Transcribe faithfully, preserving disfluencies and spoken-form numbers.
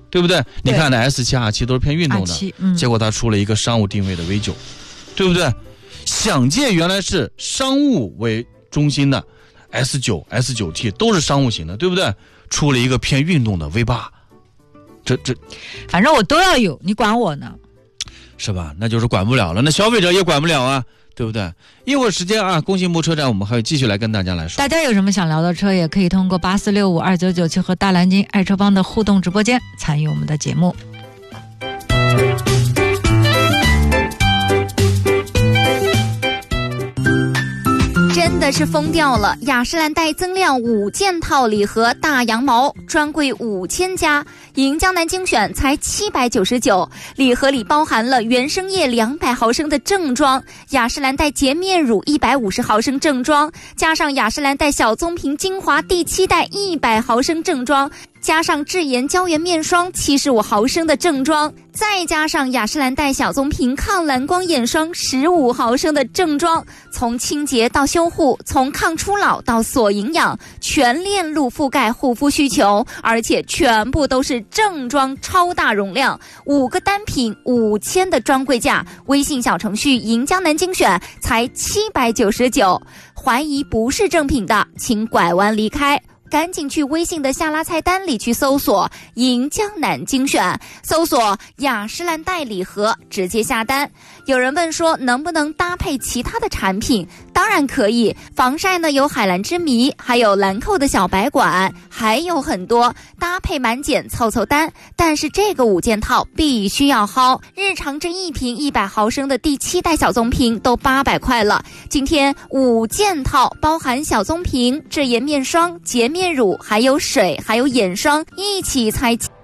对不对？你看的 S 七 R 七都是偏运动的， 嗯、 结果它出了一个商务定位的 V 九，对不对？想界原来是商务为中心的 S 九 S 九 T 都是商务型的，对不对？出了一个偏运动的 V 八，这这反正我都要有，你管我呢？ 是吧？那就是管不了了，那消费者也管不了啊，对不对？一会儿时间啊，工信部车展我们还会继续来跟大家来说。 大家有什么想聊的车，也可以通过八四六五二九九七和大蓝鲸爱车帮的互动直播间参与我们的节目。 真的是疯掉了！雅诗兰黛增量五件套礼盒大羊毛，专柜五千家，赢江南精选才七百九十九。礼盒里包含了原生液两百毫升的正装，雅诗兰黛洁面乳一百五十毫升正装，加上雅诗兰黛小棕瓶精华第七代一百毫升正装，加上智妍胶原面霜七十五毫升的正装，再加上雅诗兰黛小棕瓶抗蓝光眼霜十五毫升的正装，从清洁到修护，从抗初老到锁营养，全链路覆盖护肤需求，而且全部都是正装超大容量，五个单品五千的专柜价，微信小程序赢江南精选才七百九十九。怀疑不是正品的，请拐弯离开。赶紧去微信的下拉菜单里去搜索赢江南精选，搜索雅诗兰黛礼盒，直接下单。有人问说能不能搭配其他的产品，当然可以。防晒呢有海蓝之谜，还有兰蔻的小白管，还有很多，搭配满减凑凑单。但是这个五件套必须要薅，日常这一瓶一百毫升的第七代小棕瓶都八百块了，今天五件套包含小棕瓶、智妍面霜、洁面乳，还有水，还有眼霜，一起才